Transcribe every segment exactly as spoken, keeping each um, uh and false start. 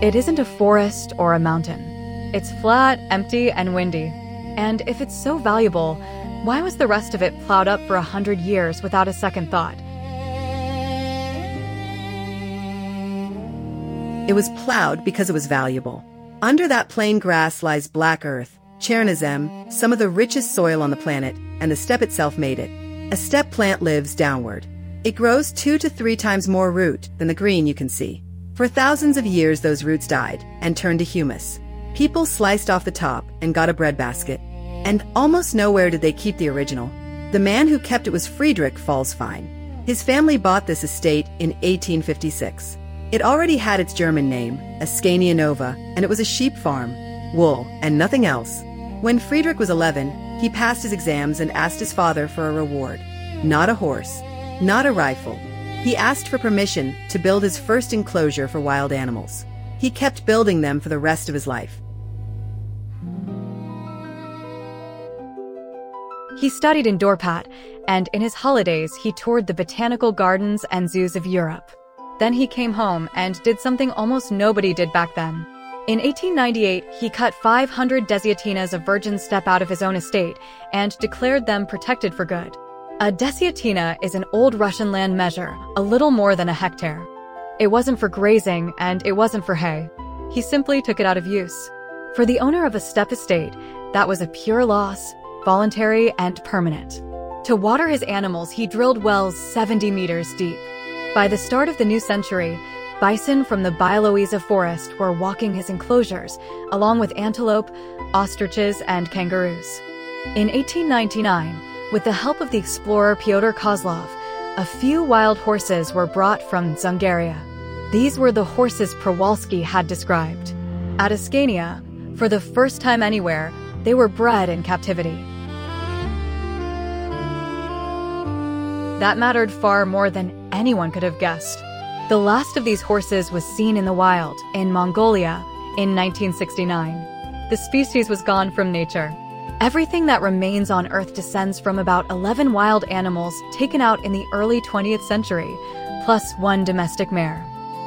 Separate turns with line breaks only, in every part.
It isn't a forest or a mountain. It's flat, empty, and windy. And if it's so valuable, why was the rest of it plowed up for a hundred years without a second thought?
It was plowed because it was valuable. Under that plain grass lies black earth, Chernozem, some of the richest soil on the planet, and the steppe itself made it. A steppe plant lives downward. It grows two to three times more root than the green you can see. For thousands of years, those roots died and turned to humus. People sliced off the top and got a breadbasket. And almost nowhere did they keep the original. The man who kept it was Friedrich Pfalzfein. His family bought this estate in eighteen fifty-six. It already had its German name, Ascania Nova, and it was a sheep farm, wool, and nothing else. When Friedrich was eleven, he passed his exams and asked his father for a reward. Not a horse, not a rifle. He asked for permission to build his first enclosure for wild animals. He kept building them for the rest of his life.
He studied in Dorpat, and in his holidays he toured the botanical gardens and zoos of Europe. Then he came home and did something almost nobody did back then. In eighteen ninety-eight, he cut five hundred desiatinas of virgin steppe out of his own estate and declared them protected for good. A desiatina is an old Russian land measure, a little more than a hectare. It wasn't for grazing and it wasn't for hay. He simply took it out of use. For the owner of a steppe estate, that was a pure loss, voluntary and permanent. To water his animals, he drilled wells seventy meters deep. By the start of the new century, bison from the Bialowieza forest were walking his enclosures, along with antelope, ostriches, and kangaroos. In eighteen ninety-nine, with the help of the explorer Pyotr Kozlov, a few wild horses were brought from Dzungaria. These were the horses Przewalski had described. At Ascania, for the first time anywhere, they were bred in captivity. That mattered far more than anyone could have guessed. The last of these horses was seen in the wild, in Mongolia, in nineteen sixty-nine. The species was gone from nature. Everything that remains on Earth descends from about eleven wild animals taken out in the early twentieth century, plus one domestic mare.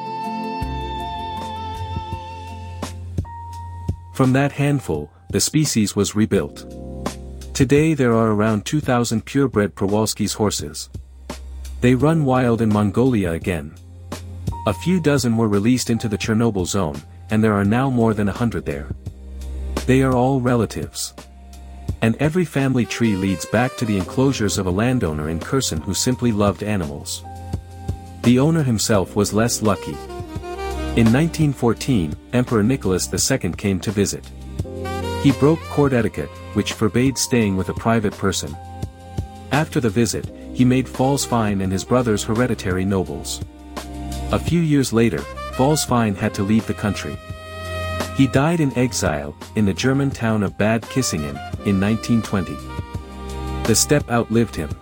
From that handful, the species was rebuilt. Today there are around two thousand purebred Przewalski's horses. They run wild in Mongolia again. A few dozen were released into the Chernobyl zone, and there are now more than a hundred there. They are all relatives. And every family tree leads back to the enclosures of a landowner in Kherson who simply loved animals. The owner himself was less lucky. In nineteen fourteen, Emperor Nicholas the Second came to visit. He broke court etiquette, which forbade staying with a private person. After the visit, he made Pfalzfein and his brothers hereditary nobles. A few years later, Pfalzfein had to leave the country. He died in exile, in the German town of Bad Kissingen, in nineteen twenty. The steppe outlived him.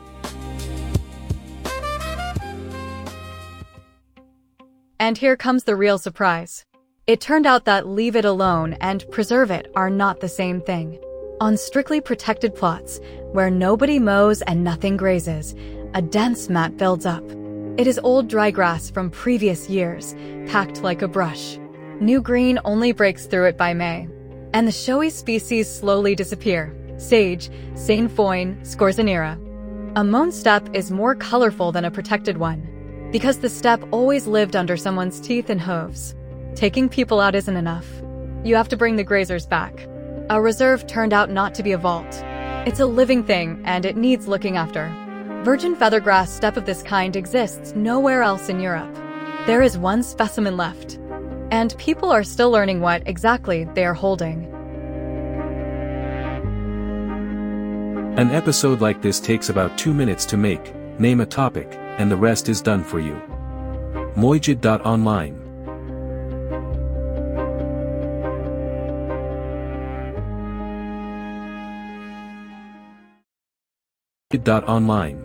And here comes the real surprise. It turned out that leave it alone and preserve it are not the same thing. On strictly protected plots, where nobody mows and nothing grazes, a dense mat builds up. It is old dry grass from previous years, packed like a brush. New green only breaks through it by May. And the showy species slowly disappear. Sage, Sainfoin, Scorzonera. A mown steppe is more colorful than a protected one, because the steppe always lived under someone's teeth and hooves. Taking people out isn't enough. You have to bring the grazers back. A reserve turned out not to be a vault. It's a living thing, and it needs looking after. Virgin feathergrass steppe of this kind exists nowhere else in Europe. There is one specimen left. And people are still learning what exactly they are holding.
An episode like this takes about two minutes to make, name a topic, and the rest is done for you. Mojid dot online. Dot online.